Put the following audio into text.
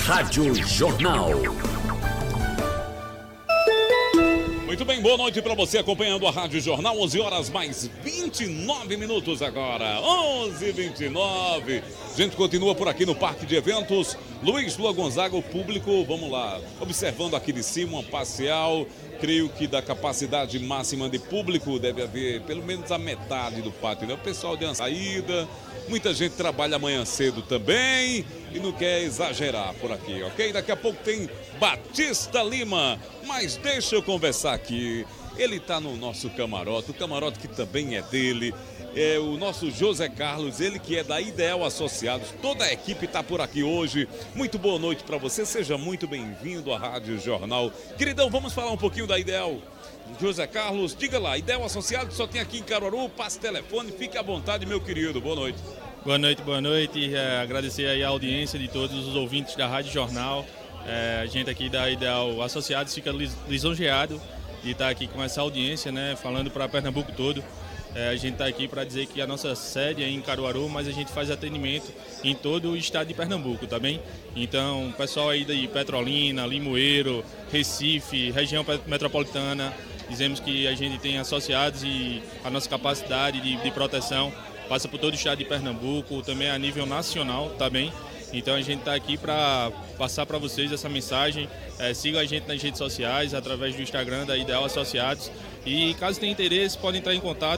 Rádio Jornal. Muito bem, boa noite para você acompanhando a Rádio Jornal, 11 horas mais 29 minutos agora, 11h29. A gente continua por aqui no Parque de Eventos Luiz Lua Gonzaga, o público, vamos lá, observando aqui de cima uma parcial. Creio que da capacidade máxima de público deve haver pelo menos a metade do pátio, né? O pessoal deu uma saída, muita gente trabalha amanhã cedo também e não quer exagerar por aqui, ok? Daqui a pouco tem Batista Lima, mas deixa eu conversar aqui. Ele está no nosso camarote, o camarote que também é dele. É o nosso José Carlos, ele que é da Ideal Associados. Toda a equipe está por aqui hoje. Muito boa noite para você, seja muito bem-vindo à Rádio Jornal. Queridão, vamos falar um pouquinho da Ideal. José Carlos, diga lá, Ideal Associados só tem aqui em Caruaru, passe telefone, fique à vontade, meu querido. Boa noite. Boa noite, boa noite. Agradecer aí a audiência de todos os ouvintes da Rádio Jornal. A gente aqui da Ideal Associados fica lisonjeado de estar aqui com essa audiência, né, falando para Pernambuco todo. A gente está aqui para dizer que a nossa sede é em Caruaru, mas a gente faz atendimento em todo o estado de Pernambuco, tá bem? Então, pessoal aí de Petrolina, Limoeiro, Recife, região metropolitana, dizemos que a gente tem associados e a nossa capacidade de proteção passa por todo o estado de Pernambuco, também a nível nacional, tá bem? Então a gente está aqui para passar para vocês essa mensagem. Sigam a gente nas redes sociais, através do Instagram da Ideal Associados. E caso tenha interesse, podem entrar em contato